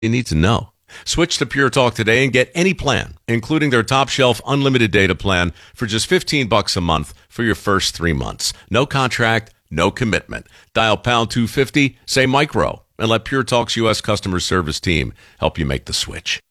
you need to know. Switch to Pure Talk today and get any plan, including their top shelf unlimited data plan for just $15 a month for your first 3 months. No contract, no commitment. Dial pound 250, say micro, and let Pure Talk's U.S. customer service team help you make the switch.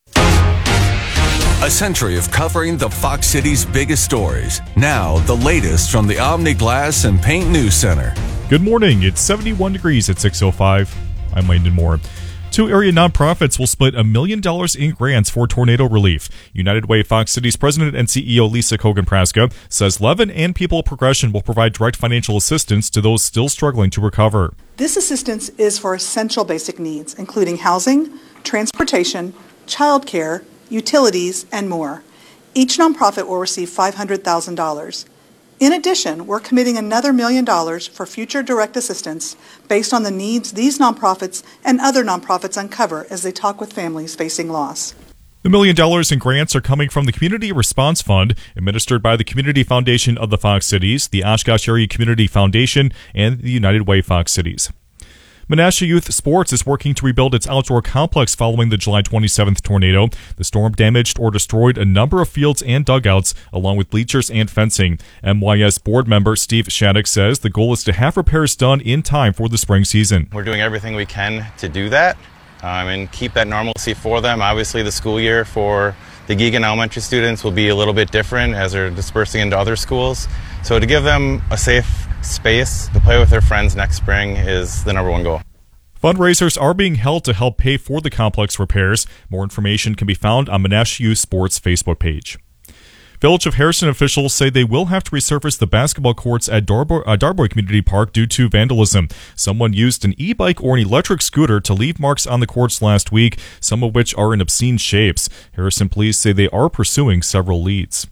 A century of covering the Fox City's biggest stories. Now, the latest from the Omni Glass and Paint News Center. Good morning. It's 71 degrees at 6:05. I'm Landon Moore. 2 area nonprofits will split $1 million in grants for tornado relief. United Way Fox City's president and CEO Lisa Kogan-Praska says Levin and People Progression will provide direct financial assistance to those still struggling to recover. This assistance is for essential basic needs, including housing, transportation, childcare, utilities, and more. Each nonprofit will receive $500,000. In addition, we're committing another $1 million for future direct assistance based on the needs these nonprofits and other nonprofits uncover as they talk with families facing loss. The $1 million in grants are coming from the Community Response Fund, administered by the Community Foundation of the Fox Cities, the Oshkosh Area Community Foundation, and the United Way Fox Cities. Menasha Youth Sports is working to rebuild its outdoor complex following the July 27th tornado. The storm damaged or destroyed a number of fields and dugouts, along with bleachers and fencing. MYS board member Steve Shattuck says the goal is to have repairs done in time for the spring season. We're doing everything we can to do that and keep that normalcy for them. Obviously, the school year for the Geoghan Elementary students will be a little bit different as they're dispersing into other schools. So to give them a safe space to play with their friends next spring is the number one goal. Fundraisers are being held to help pay for the complex repairs. More information can be found on Menasha Youth Sports' Facebook page. Village of Harrison officials say they will have to resurface the basketball courts at Darboy Community Park due to vandalism. Someone used an e-bike or an electric scooter to leave marks on the courts last week, some of which are in obscene shapes. Harrison police say they are pursuing several leads.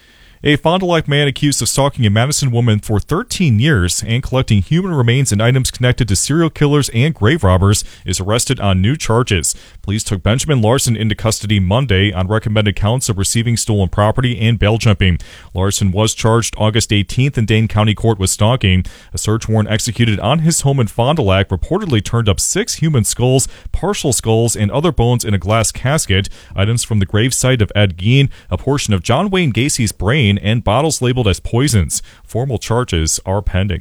A Fond du Lac man accused of stalking a Madison woman for 13 years and collecting human remains and items connected to serial killers and grave robbers is arrested on new charges. Police took Benjamin Larson into custody Monday on recommended counts of receiving stolen property and bail jumping. Larson was charged August 18th in Dane County Court with stalking. A search warrant executed on his home in Fond du Lac reportedly turned up 6 human skulls, partial skulls, and other bones in a glass casket, items from the gravesite of Ed Gein, a portion of John Wayne Gacy's brain, and bottles labeled as poisons. Formal charges are pending.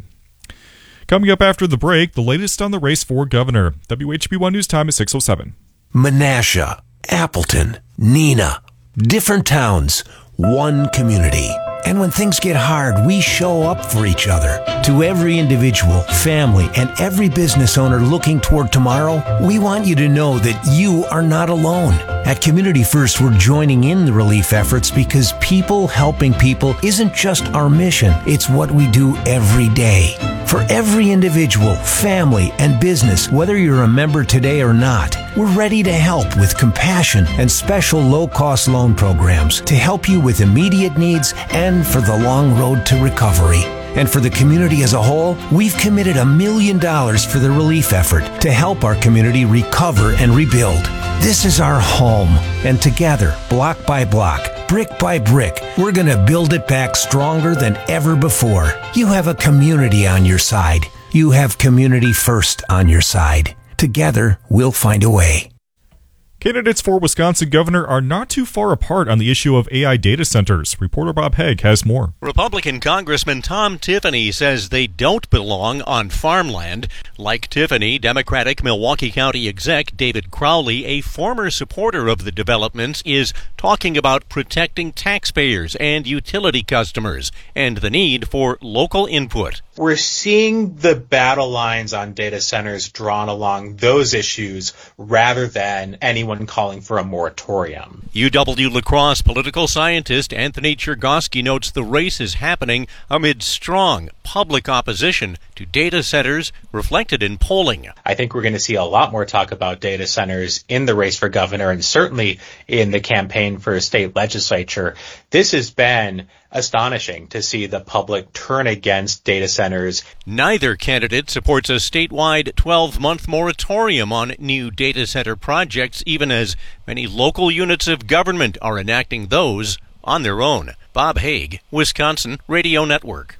Coming up after the break, the latest on the race for governor. WHB1 News Time is 6:07. Menasha, Appleton, Neenah, different towns, one community. And when things get hard, we show up for each other. To every individual, family, and every business owner looking toward tomorrow, we want you to know that you are not alone. At Community First, we're joining in the relief efforts because people helping people isn't just our mission, it's what we do every day. For every individual, family, and business, whether you're a member today or not, we're ready to help with compassion and special low-cost loan programs to help you with immediate needs and for the long road to recovery. And for the community as a whole, we've committed $1 million for the relief effort to help our community recover and rebuild. This is our home, and together, block by block, brick by brick, we're going to build it back stronger than ever before. You have a community on your side. You have Community First on your side. Together, we'll find a way. Candidates for Wisconsin governor are not too far apart on the issue of AI data centers. Reporter Bob Haig has more. Republican Congressman Tom Tiffany says they don't belong on farmland. Like Tiffany, Democratic Milwaukee County exec David Crowley, a former supporter of the developments, is talking about protecting taxpayers and utility customers and the need for local input. We're seeing the battle lines on data centers drawn along those issues rather than anyone calling for a moratorium. UW-La Crosse political scientist Anthony Chergosky notes the race is happening amid strong public opposition to data centers reflected in polling. I think we're going to see a lot more talk about data centers in the race for governor and certainly in the campaign for state legislature. This has been astonishing to see the public turn against data centers. Neither candidate supports a statewide 12-month moratorium on new data center projects, even as many local units of government are enacting those on their own. Bob Haig, Wisconsin Radio Network.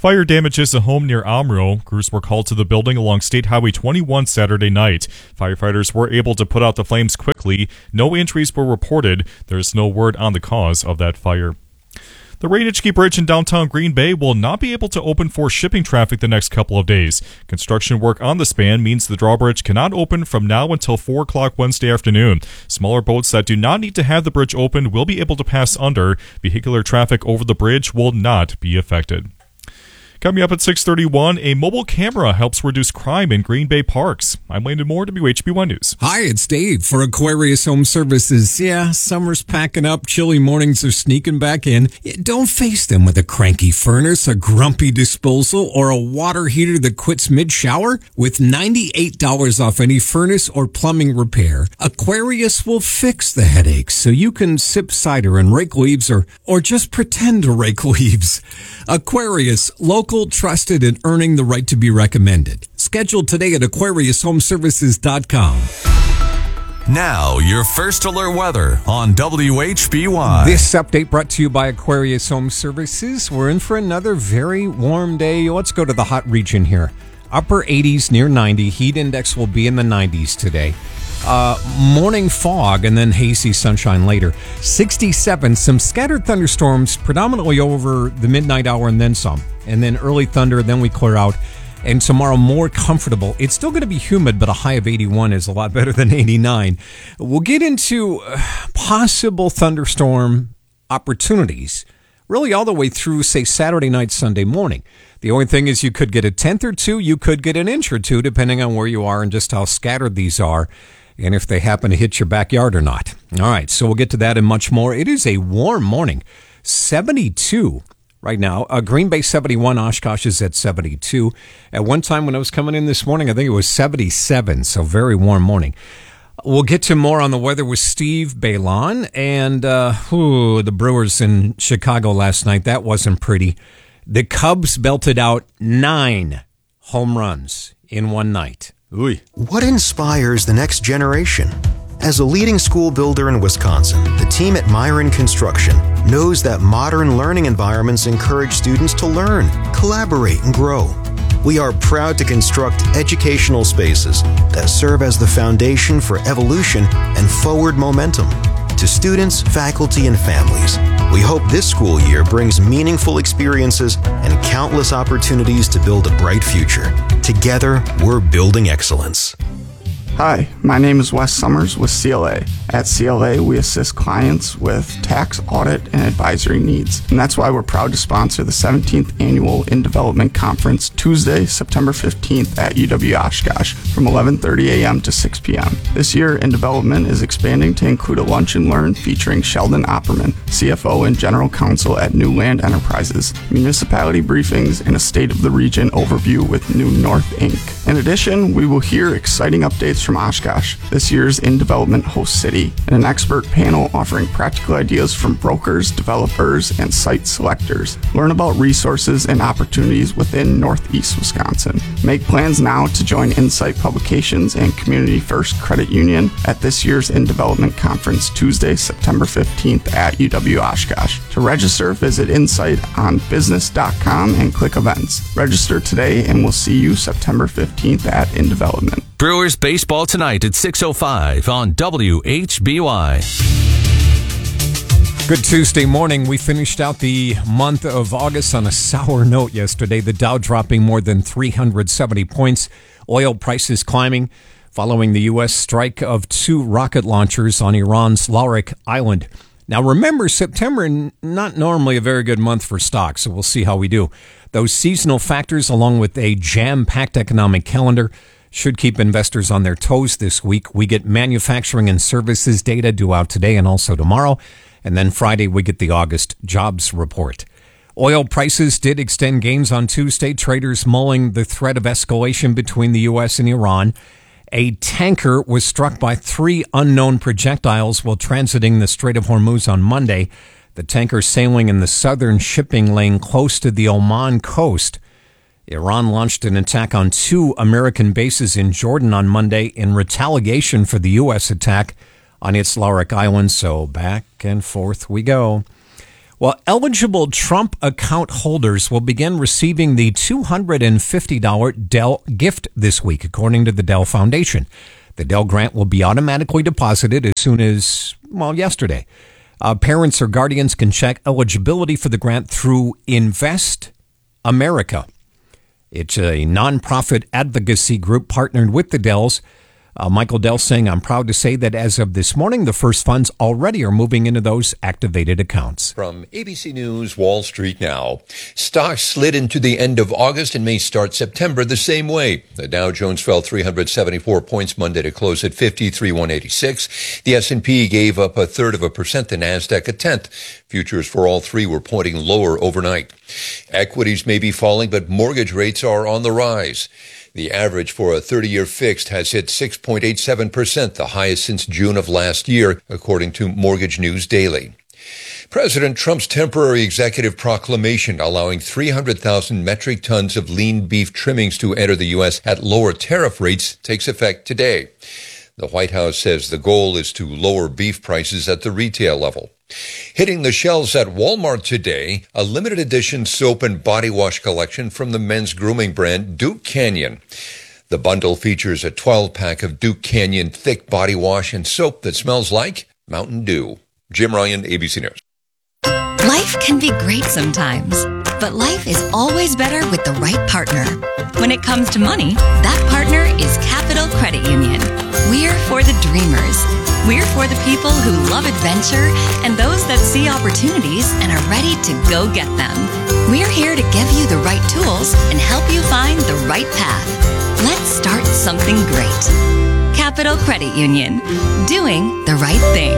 fire damages a home near Almro. Crews were called to the building along State Highway 21 Saturday night. Firefighters were able to put out the flames quickly. No injuries were reported. There's no word on the cause of that fire. The Rainichke Bridge in downtown Green Bay will not be able to open for shipping traffic the next couple of days. Construction work on the span means the drawbridge cannot open from now until 4 o'clock Wednesday afternoon. Smaller boats that do not need to have the bridge open will be able to pass under. Vehicular traffic over the bridge will not be affected. Coming up at 6:31, a mobile camera helps reduce crime in Green Bay parks. I'm Landon Moore, WHB1 News. Hi, it's Dave for Aquarius Home Services. Yeah, summer's packing up, chilly mornings are sneaking back in. Don't face them with a cranky furnace, a grumpy disposal, or a water heater that quits mid-shower. With $98 off any furnace or plumbing repair, Aquarius will fix the headaches so you can sip cider and rake leaves or just pretend to rake leaves. Aquarius, local, trusted, and earning the right to be recommended. Schedule today at AquariusHomeservices.com. Now, your first alert weather on WHBY. This update brought to you by Aquarius Home Services. We're in for another very warm day. Let's go to the hot region here. Upper 80s near 90. Heat index will be in the 90s today. Morning fog and then hazy sunshine later. 67, some scattered thunderstorms predominantly over the midnight hour and then some. And then early thunder, then we clear out. And tomorrow more comfortable. It's still going to be humid, but a high of 81 is a lot better than 89. We'll get into possible thunderstorm opportunities really all the way through, say, Saturday night, Sunday morning. The only thing is you could get a tenth or two, you could get an inch or two, depending on where you are and just how scattered these are, and if they happen to hit your backyard or not. All right, so we'll get to that and much more. It is a warm morning, 72 right now. Green Bay 71, Oshkosh is at 72. At one time when I was coming in this morning, I think it was 77, so very warm morning. We'll get to more on the weather with Steve Bailon and the Brewers in Chicago last night. That wasn't pretty. The Cubs belted out 9 home runs in one night. Ooh. What inspires the next generation? As a leading school builder in Wisconsin, the team at Myron Construction knows that modern learning environments encourage students to learn, collaborate, and grow. We are proud to construct educational spaces that serve as the foundation for evolution and forward momentum. To students, faculty, and families, we hope this school year brings meaningful experiences and countless opportunities to build a bright future. Together, we're building excellence. Hi, my name is Wes Summers with CLA. At CLA, we assist clients with tax, audit, and advisory needs. And that's why we're proud to sponsor the 17th Annual In Development Conference Tuesday, September 15th at UW-Oshkosh from 11:30 a.m. to 6 p.m. This year, In Development is expanding to include a lunch and learn featuring Sheldon Opperman, CFO and General Counsel at New Land Enterprises, municipality briefings, and a State of the Region overview with New North Inc. In addition, we will hear exciting updates from Oshkosh, this year's In Development host city, and an expert panel offering practical ideas from brokers, developers, and site selectors. Learn about resources and opportunities within Northeast Wisconsin. Make plans now to join Insight Publications and Community First Credit Union at this year's In Development Conference Tuesday, September 15th at UW-Oshkosh. To register, visit insightonbusiness.com and click events. Register today and we'll see you September 15th at In Development. Brewers baseball tonight at 6:05 on WHBY. Good Tuesday morning. We finished out the month of August on a sour note yesterday. The Dow dropping more than 370 points. Oil prices climbing following the U.S. strike of 2 rocket launchers on Iran's Larak Island. Now remember, September, not normally a very good month for stocks, so we'll see how we do. Those seasonal factors, along with a jam-packed economic calendar, should keep investors on their toes this week. We get manufacturing and services data due out today and also tomorrow. And then Friday, we get the August jobs report. Oil prices did extend gains on Tuesday. Traders mulling the threat of escalation between the U.S. and Iran. A tanker was struck by 3 unknown projectiles while transiting the Strait of Hormuz on Monday. The tanker sailing in the southern shipping lane close to the Oman coast. Iran launched an attack on 2 American bases in Jordan on Monday in retaliation for the U.S. attack on its Larak Island. So back and forth we go. Well, eligible Trump account holders will begin receiving the $250 Dell gift this week, according to the Dell Foundation. The Dell grant will be automatically deposited as soon as, yesterday. Parents or guardians can check eligibility for the grant through Invest America. It's a nonprofit advocacy group partnered with the Dells. Michael Dell saying, I'm proud to say that as of this morning, the first funds already are moving into those activated accounts. From ABC News, Wall Street Now. Stocks slid into the end of August and may start September the same way. The Dow Jones fell 374 points Monday to close at 53,186. The S&P gave up 1/3%, the Nasdaq a 1/10. Futures for all three were pointing lower overnight. Equities may be falling, but mortgage rates are on the rise. The average for a 30-year fixed has hit 6.87%, the highest since June of last year, according to Mortgage News Daily. President Trump's temporary executive proclamation allowing 300,000 metric tons of lean beef trimmings to enter the U.S. at lower tariff rates takes effect today. The White House says the goal is to lower beef prices at the retail level. Hitting the shelves at Walmart today, a limited edition soap and body wash collection from the men's grooming brand Duke Canyon. The bundle features a 12-pack of Duke Canyon thick body wash and soap that smells like Mountain Dew. Jim Ryan, ABC News. Life can be great sometimes, but life is always better with the right partner. When it comes to money, that partner is Capital Credit Union. We're for the dreamers. We're for the people who love adventure and those that see opportunities and are ready to go get them. We're here to give you the right tools and help you find the right path. Let's start something great. Capital Credit Union. Doing the right thing.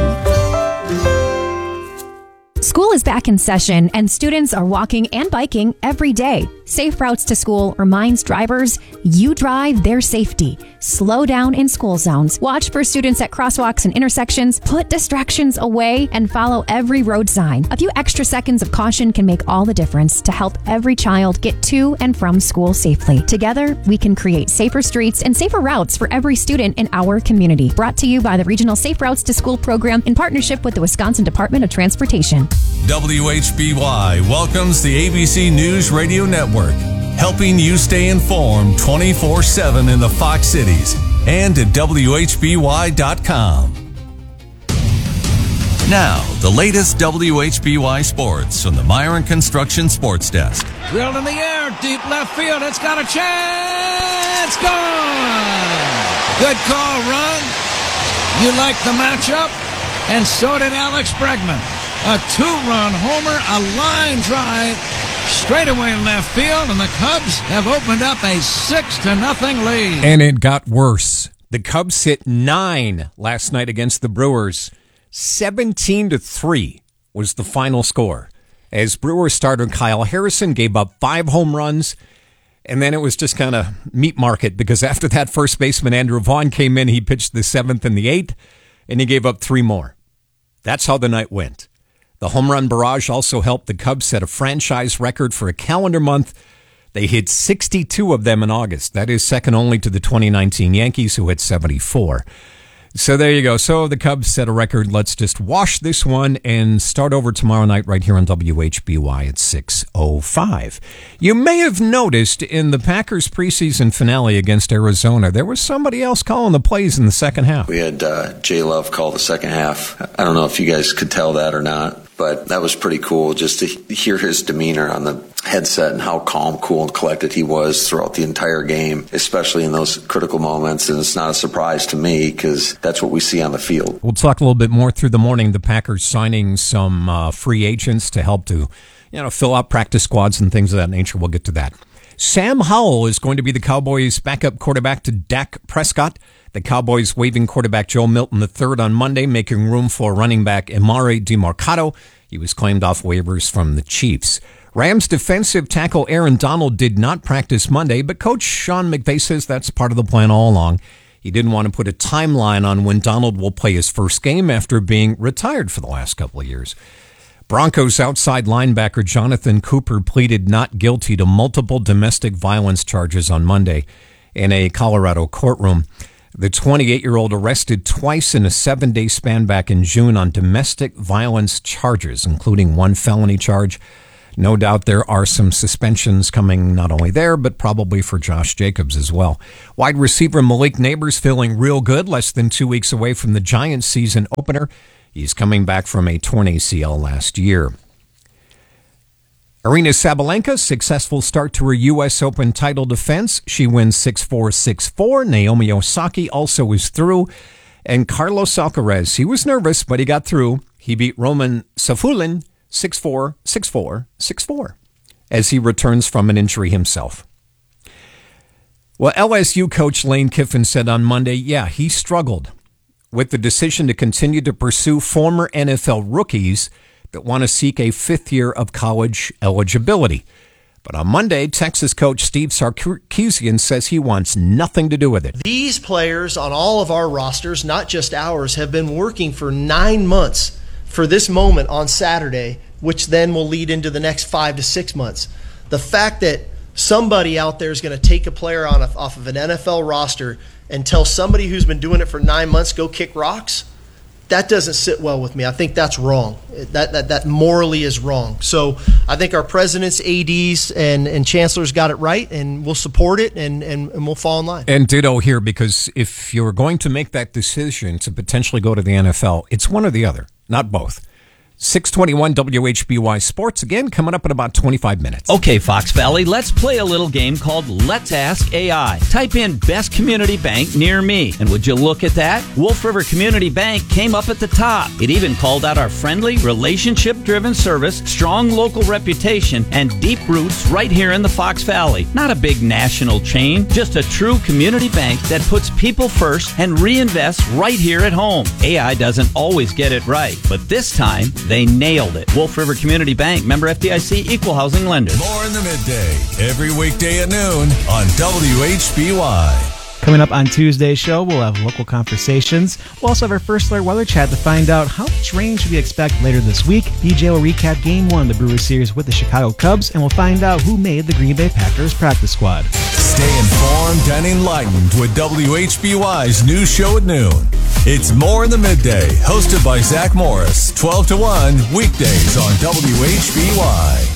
School is back in session and students are walking and biking every day. Safe Routes to School reminds drivers, you drive their safety. Slow down in school zones. Watch for students at crosswalks and intersections. Put distractions away and follow every road sign. A few extra seconds of caution can make all the difference to help every child get to and from school safely. Together, we can create safer streets and safer routes for every student in our community. Brought to you by the Regional Safe Routes to School program in partnership with the Wisconsin Department of Transportation. WHBY welcomes the ABC News Radio Network, helping you stay informed 24/7 in the Fox Cities and at WHBY.com. Now, the latest WHBY sports from the Myron Construction Sports Desk. Drilled in the air, deep left field. It's got a chance. Gone. Good call, Ron. You liked the matchup, and so did Alex Bregman. A 2-run homer, a line drive, straightaway left field, and the Cubs have opened up a 6-0 lead. And it got worse. The Cubs hit 9 last night against the Brewers. 17-3 was the final score, as Brewers starter Kyle Harrison gave up 5 home runs, and then it was just kind of meat market, because after that, first baseman Andrew Vaughn came in. He pitched the 7th and the 8th, and he gave up 3 more. That's how the night went. The home run barrage also helped the Cubs set a franchise record for a calendar month. They hit 62 of them in August. That is second only to the 2019 Yankees, who hit 74. So there you go. So the Cubs set a record. Let's just wash this one and start over tomorrow night right here on WHBY at 6:05. You may have noticed in the Packers preseason finale against Arizona, there was somebody else calling the plays in the second half. We had Jay Love call the second half. I don't know if you guys could tell that or not, but that was pretty cool just to hear his demeanor on the headset and how calm, cool, and collected he was throughout the entire game, especially in those critical moments. And it's not a surprise to me because that's what we see on the field. We'll talk a little bit more through the morning. The Packers signing some free agents to help to, fill out practice squads and things of that nature. We'll get to that. Sam Howell is going to be the Cowboys' backup quarterback to Dak Prescott. The Cowboys waiving quarterback Joe Milton III on Monday, making room for running back Emari Demercado. He was claimed off waivers from the Chiefs. Rams defensive tackle Aaron Donald did not practice Monday, but Coach Sean McVay says that's part of the plan all along. He didn't want to put a timeline on when Donald will play his first game after being retired for the last couple of years. Broncos outside linebacker Jonathan Cooper pleaded not guilty to multiple domestic violence charges on Monday in a Colorado courtroom. The 28-year-old arrested twice in a 7-day span back in June on domestic violence charges, including one felony charge. No doubt there are some suspensions coming not only there, but probably for Josh Jacobs as well. Wide receiver Malik Neighbors feeling real good, less than 2 weeks away from the Giants season opener. He's coming back from a torn ACL last year. Aryna Sabalenka, successful start to her U.S. Open title defense. She wins 6-4, 6-4. Naomi Osaka also is through. And Carlos Alcaraz, he was nervous, but he got through. He beat Roman Safulin 6-4, 6-4, 6-4 as he returns from an injury himself. Well, LSU coach Lane Kiffin said on Monday, he struggled with the decision to continue to pursue former NFL rookies that want to seek a fifth year of college eligibility. But on Monday, Texas coach Steve Sarkisian says he wants nothing to do with it. These players on all of our rosters, not just ours, have been working for 9 months for this moment on Saturday, which then will lead into the next 5 to 6 months. The fact that somebody out there is going to take a player off of an NFL roster and tell somebody who's been doing it for 9 months, go kick rocks, that doesn't sit well with me. I think that's wrong. That morally is wrong. So I think our presidents, ADs, and chancellors got it right, and we'll support it, and we'll fall in line. And ditto here, because if you're going to make that decision to potentially go to the NFL, it's one or the other, not both. 621 WHBY Sports, again, coming up in about 25 minutes. Okay, Fox Valley, let's play a little game called Let's Ask AI. Type in best community bank near me, and would you look at that? Wolf River Community Bank came up at the top. It even called out our friendly, relationship-driven service, strong local reputation, and deep roots right here in the Fox Valley. Not a big national chain, just a true community bank that puts people first and reinvests right here at home. AI doesn't always get it right, but this time, they nailed it. Wolf River Community Bank, member FDIC, equal housing lender. More in the midday, every weekday at noon on WHBY. Coming up on Tuesday's show, we'll have local conversations. We'll also have our first alert weather chat to find out how much rain should we expect later this week. DJ will recap Game 1 of the Brewers series with the Chicago Cubs, and we'll find out who made the Green Bay Packers practice squad. Stay informed and enlightened with WHBY's news show at noon. It's More in the Midday, hosted by Zach Morris, 12 to 1, weekdays on WHBY.